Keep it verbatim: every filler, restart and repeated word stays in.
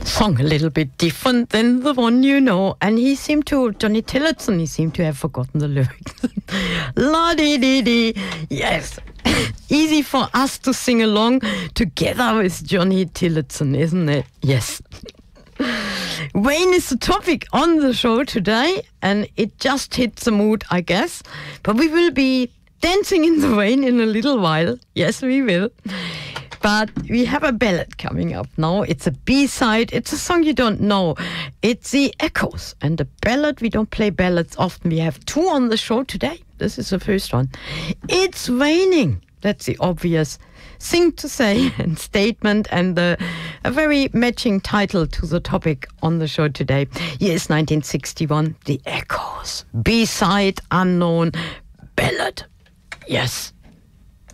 song a little bit different than the one you know. And he seemed to, Johnny Tillotson, he seemed to have forgotten the lyrics. La-dee-dee-dee. Yes. Easy for us to sing along together with Johnny Tillotson, isn't it? Yes. Wayne is the topic on the show today, and it just hits the mood, I guess. But we will be dancing in the Wayne in a little while. Yes, we will. But we have a ballad coming up now. It's a B-side. It's a song you don't know. It's the Echoes. And the ballad, we don't play ballads often. We have two on the show today. This is the first one. It's raining. That's the obvious thing to say and statement, and the, a very matching title to the topic on the show today. Here is nineteen sixty-one, The Echoes. B-side, unknown, ballad. Yes.